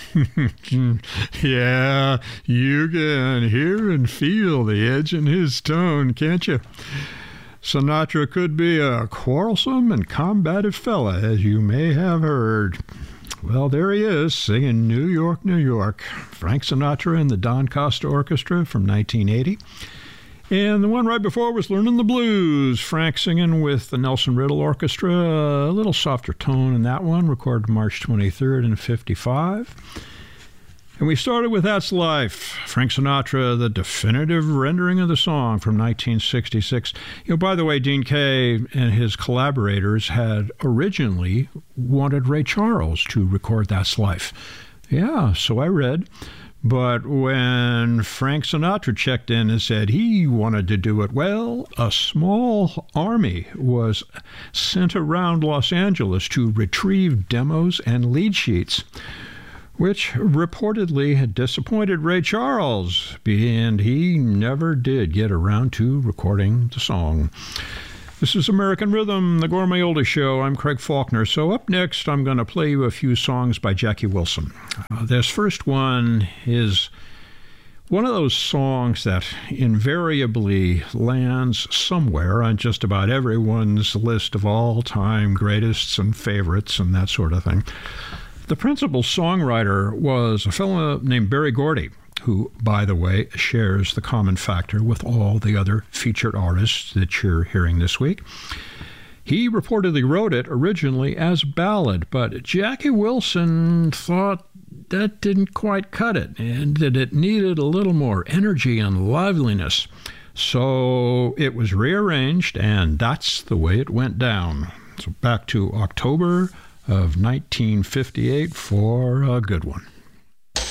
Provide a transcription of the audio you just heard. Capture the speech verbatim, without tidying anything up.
Yeah, you can hear and feel the edge in his tone, can't you? Sinatra could be a quarrelsome and combative fella, as you may have heard. Well, there he is, singing New York, New York. Frank Sinatra and the Don Costa Orchestra from nineteen eighty. And the one right before was Learning the Blues. Frank singing with the Nelson Riddle Orchestra. A little softer tone in that one, recorded March twenty-third in fifty-five. And we started with That's Life. Frank Sinatra, the definitive rendering of the song from nineteen sixty-six. You know, by the way, Dean Kaye and his collaborators had originally wanted Ray Charles to record That's Life. Yeah, so I read. But when Frank Sinatra checked in and said he wanted to do it, well, a small army was sent around Los Angeles to retrieve demos and lead sheets, which reportedly had disappointed Ray Charles, and he never did get around to recording the song. This is American Rhythm, the Gourmet Oldie Show. I'm Craig Faulkner. So up next, I'm going to play you a few songs by Jackie Wilson. Uh, this first one is one of those songs that invariably lands somewhere on just about everyone's list of all-time greatest and favorites and that sort of thing. The principal songwriter was a fellow named Berry Gordy, who, by the way, shares the common factor with all the other featured artists that you're hearing this week. He reportedly wrote it originally as a ballad, but Jackie Wilson thought that didn't quite cut it and that it needed a little more energy and liveliness. So it was rearranged, and that's the way it went down. So back to October of nineteen fifty-eight for a good one.